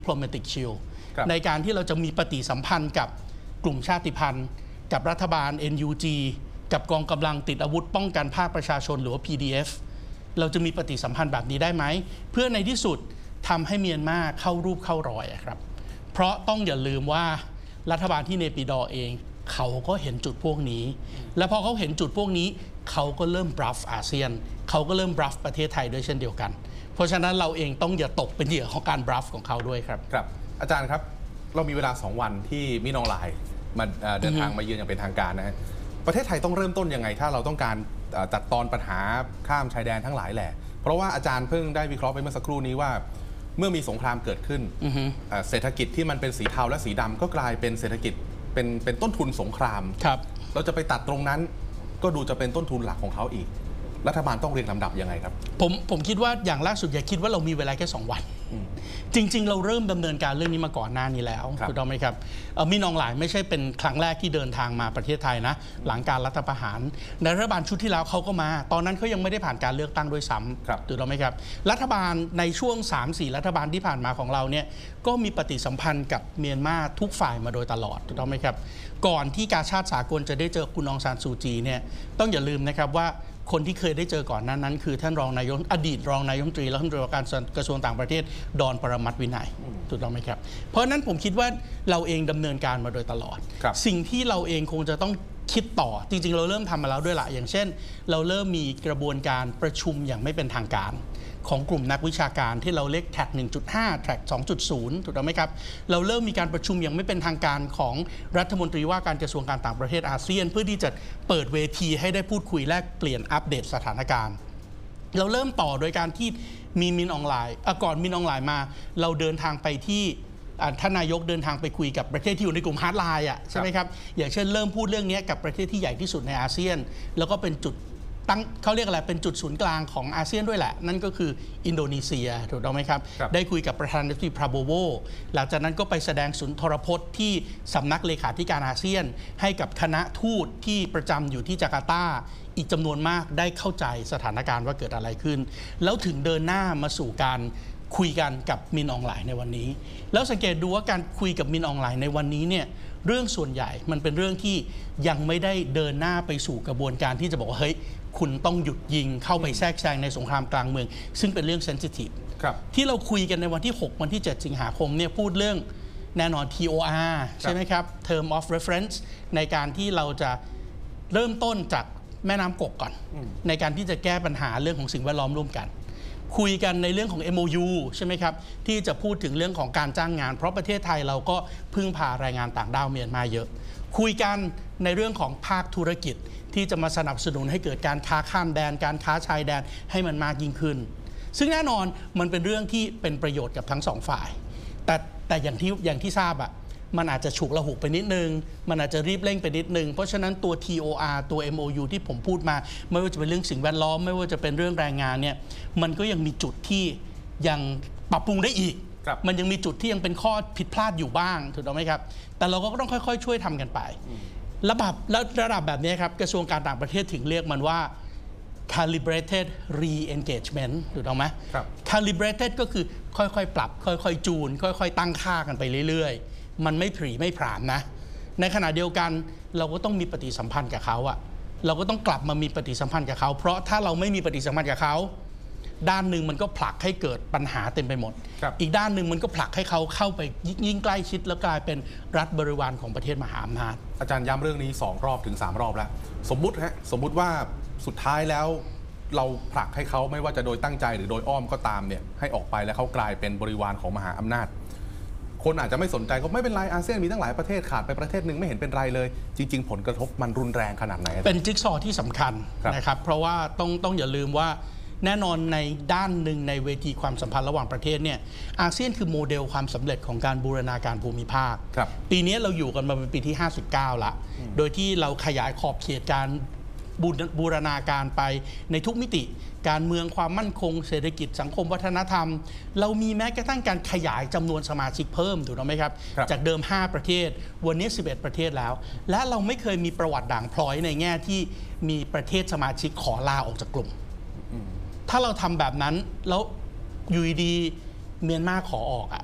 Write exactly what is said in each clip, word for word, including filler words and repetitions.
diplomatic shield ในการที่เราจะมีปฏิสัมพันธ์กับกลุ่มชาติพันธุ์กับรัฐบาล เอ็น ยู จี กับกองกำลังติดอาวุธป้องกันภาคประชาชนหรือว่า พี ดี เอฟ เราจะมีปฏิสัมพันธ์แบบนี้ได้ไหมเพื่อในที่สุดทำให้เมียนมาเข้ารูปเข้ารอยครับเพราะต้องอย่าลืมว่ารัฐบาลที่เนปิดอร์เองเขาก็เห็นจุดพวกนี้และพอเขาเห็นจุดพวกนี้เขาก็เริ่มบรัฟอาเซียนเขาก็เริ่มบรัฟประเทศไทยด้วยเช่นเดียวกันเพราะฉะนั้นเราเองต้องอย่าตกเป็นเหยื่อของการบรัฟของเขาด้วยครับครับอาจารย์ครับเรามีเวลาสองวันที่มินอองไลน์มาเดินทางมาเยือนอย่างเป็นทางการนะฮะประเทศไทยต้องเริ่มต้นยังไงถ้าเราต้องการตัดตอนปัญหาข้ามชายแดนทั้งหลายแหละเพราะว่าอาจารย์เพิ่งได้วิเคราะห์ไปเมื่อสักครู่นี้ว่าเมื่อมีสงครามเกิดขึ้นเศรษฐกิจที่มันเป็นสีเทาและสีดำก็กลายเป็นเศรษฐกิจเป็นเป็นต้นทุนสงครามครับเราจะไปตัดตรงนั้นก็ดูจะเป็นต้นทุนหลักของเขาอีกรัฐบาลต้องเรียงลำดับยังไงครับผมผมคิดว่าอย่างล่าสุดอย่าคิดว่าเรามีเวลาแค่สองวันจริงๆเราเริ่มดำเนินการเรื่องนี้มาก่อนหน้านี้แล้วถูกต้องไหมครับมินอองหลายไม่ใช่เป็นครั้งแรกที่เดินทางมาประเทศไทยนะหลังการรัฐประหารในรัฐบาลชุดที่แล้วเขาก็มาตอนนั้นเขายังไม่ได้ผ่านการเลือกตั้งด้วยซ้ำถูกต้องไหมครับรัฐบาลในช่วง สามสี่ รัฐบาลที่ผ่านมาของเราเนี่ยก็มีปฏิสัมพันธ์กับเมียนมาทุกฝ่ายมาโดยตลอดถูกต้องไหมครับก่อนที่กาชาดสากลจะได้เจอคุณองซานซูจีเนี่ยต้องอย่าลืมนะครับว่าคนที่เคยได้เจอก่อนนั้นนั้นคือท่านรองนายกอดีตรองนายกรัฐมนตรีและรัฐมนตรีว่าการกระทรวงต่างประเทศดอนปรมัตถ์วินัยถูกต้องไหมครับเพราะนั้นผมคิดว่าเราเองดำเนินการมาโดยตลอดสิ่งที่เราเองคงจะต้องคิดต่อจริงๆเราเริ่มทำมาแล้วด้วยละอย่างเช่นเราเริ่มมีกระบวนการประชุมอย่างไม่เป็นทางการของกลุ่มนักวิชาการที่เราเรียกแท็ก หนึ่งจุดห้า แท็ก สองจุดศูนย์ ถูกต้องไหมครับเราเริ่มมีการประชุมอย่างไม่เป็นทางการของรัฐมนตรีว่าการกระทรวงการต่างประเทศอาเซียนเพื่อที่จะเปิดเวทีให้ได้พูดคุยแลกเปลี่ยนอัปเดตสถานการณ์เราเริ่มต่อโดยการที่มีมินออนไลน์ก่อนมินออนไลน์มาเราเดินทางไปที่ท่านนายกเดินทางไปคุยกับประเทศที่อยู่ในกลุ่มฮาร์ดไลน์อ่ะใช่ไหมครับอย่างเช่นเริ่มพูดเรื่องนี้กับประเทศที่ใหญ่ที่สุดในอาเซียนแล้วก็เป็นจุดตั้งเขาเรียกอะไรเป็นจุดศูนย์กลางของอาเซียนด้วยแหละนั่นก็คืออินโดนีเซียถูกต้องไหมครับได้คุยกับประธานาธิบดีพราโบโวหลังจากนั้นก็ไปแสดงสุนทรพจน์ที่สำนักเลขาธิการอาเซียนให้กับคณะทูตที่ประจำอยู่ที่จาการ์ตาอีกจำนวนมากได้เข้าใจสถานการณ์ว่าเกิดอะไรขึ้นแล้วถึงเดินหน้ามาสู่การคุยกันกับมินอองไลน์ในวันนี้แล้วสังเกตดูว่าการคุยกับมินอองไลน์ในวันนี้เนี่ยเรื่องส่วนใหญ่มันเป็นเรื่องที่ยังไม่ได้เดินหน้าไปสู่กระบวนการที่จะบอกว่าเฮ้ยคุณต้องหยุดยิงเข้าไปแทรกแซงในสงครามกลางเมืองซึ่งเป็นเรื่องเซนซิทีฟที่เราคุยกันในวันที่หกวันที่เจ็ดสิงหาคมเนี่ยพูดเรื่องแน่นอน ที โอ อาร์ ใช่ไหมครับ Term of Reference ในการที่เราจะเริ่มต้นจากแม่น้ำกกก่อนในการที่จะแก้ปัญหาเรื่องของสิ่งแวดล้อมร่วมกันคุยกันในเรื่องของ เอ็ม โอ ยู ใช่ไหมครับที่จะพูดถึงเรื่องของการจ้างงานเพราะประเทศไทยเราก็พึ่งพาแรงงานต่างด้าวเมียนมาเยอะคุยกันในเรื่องของภาคธุรกิจที่จะมาสนับสนุนให้เกิดการค้าข้ามแดนการค้าชายแดนให้มันมากยิ่งขึ้นซึ่งแน่นอนมันเป็นเรื่องที่เป็นประโยชน์กับทั้งสองฝ่ายแต่แต่อย่างที่อย่างที่ทราบอ่ะมันอาจจะฉุกละหุกไปนิดนึงมันอาจจะรีบเร่งไปนิดนึงเพราะฉะนั้นตัว ที โอ อาร์ ตัว เอ็ม โอ ยู ที่ผมพูดมาไม่ว่าจะเป็นเรื่องสิ่งแวดล้อมไม่ว่าจะเป็นเรื่องแรงงานเนี่ยมันก็ยังมีจุดที่ยังปรับปรุงได้อีกมันยังมีจุดที่ยังเป็นข้อผิดพลาดอยู่บ้างถูกต้องไหมครับแต่เราก็ต้องค่อยๆช่วยทำกันไประดับแล้วระดับแบบนี้ครับกระทรวงการต่างประเทศถึงเรียกมันว่า calibrated re-engagement ถูกต้องไหม calibrated ก็คือค่อยๆปรับค่อยๆจูนค่อยๆตั้งค่ากันไปเรื่อยๆมันไม่ผรีไม่ผามนะในขณะเดียวกันเราก็ต้องมีปฏิสัมพันธ์กับเขาอะเราก็ต้องกลับมามีปฏิสัมพันธ์กับเขาเพราะถ้าเราไม่มีปฏิสัมพันธ์กับเขาด้านหนึ่งมันก็ผลักให้เกิดปัญหาเต็มไปหมดอีกด้านหนึ่งมันก็ผลักให้เขาเข้าไปยิ่งใกล้ชิดแล้วกลายเป็นรัฐบริวารของประเทศมหาอำนาจอาจารย์ย้ำเรื่องนี้สองรอบถึงสามรอบแล้วสมมุติฮะสมมุติว่าสุดท้ายแล้วเราผลักให้เขาไม่ว่าจะโดยตั้งใจหรือโดยอ้อมก็ตามเนี่ยให้ออกไปแล้วเขากลายเป็นบริวารของมหาอำนาจคนอาจจะไม่สนใจก็ไม่เป็นไรอาเซียนมีตั้งหลายประเทศขาดไปประเทศหนึ่งไม่เห็นเป็นไรเลยจริงๆผลกระทบมันรุนแรงขนาดไหนเป็นจิ๊กซอว์ที่สำคัญนะครับเพราะว่าต้องต้องอย่าลืมว่าแน่นอนในด้านหนึ่งในเวทีความสัมพันธ์ระหว่างประเทศเนี่ยอาเซียนคือโมเดลความสำเร็จของการบูรณาการภูมิภาคปีนี้เราอยู่กันมาเป็นปีที่ห้าสิบเก้าละโดยที่เราขยายขอบเขตการบูรณาการไปในทุกมิติการเมืองความมั่นคงเศรษฐกิจสังคมวัฒนธรรมเรามีแม้กระทั่งการขยายจำนวนสมาชิกเพิ่มถูกต้องไหมครับจากเดิมห้าประเทศวันนี้สิบเอ็ดประเทศแล้วและเราไม่เคยมีประวัติด่างพร้อยในแง่ที่มีประเทศสมาชิกขอลาออกจากกลุ่มถ้าเราทำแบบนั้นแล้วอยู่ดีเมียนมาขอออกอ่ะ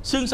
ซึ่ง